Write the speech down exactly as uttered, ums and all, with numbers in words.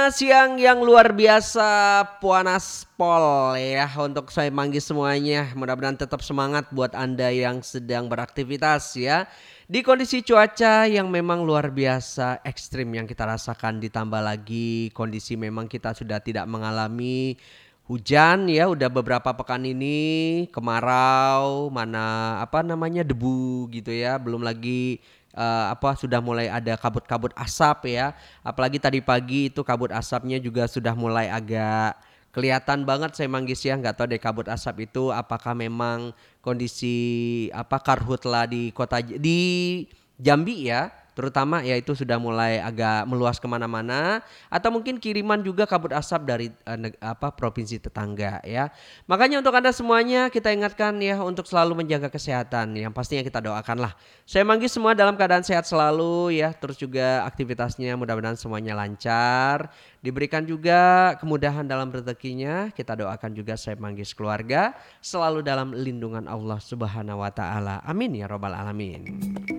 siang yang luar biasa Puanas Pol ya untuk saya manggil semuanya. Mudah-mudahan tetap semangat buat Anda yang sedang beraktivitas ya. Di kondisi cuaca yang memang luar biasa ekstrim yang kita rasakan, ditambah lagi kondisi memang kita sudah tidak mengalami hujan ya, udah beberapa pekan ini kemarau, mana apa namanya debu gitu ya, belum lagi eh, apa sudah mulai ada kabut-kabut asap ya. Apalagi tadi pagi itu kabut asapnya juga sudah mulai agak kelihatan banget saya manggis ya, nggak tahu deh kabut asap itu apakah memang kondisi apa karhutla di kota J- di Jambi ya, terutama ya itu sudah mulai agak meluas kemana-mana atau mungkin kiriman juga kabut asap dari eh, neg- apa provinsi tetangga ya. Makanya untuk Anda semuanya kita ingatkan ya untuk selalu menjaga kesehatan, yang pastinya kita doakan lah saya manggil semua dalam keadaan sehat selalu ya, terus juga aktivitasnya mudah-mudahan semuanya lancar, diberikan juga kemudahan dalam rezekinya. Kita doakan juga saya manggil keluarga selalu dalam lindungan Allah Subhanahu wa taala. Amin ya robbal alamin.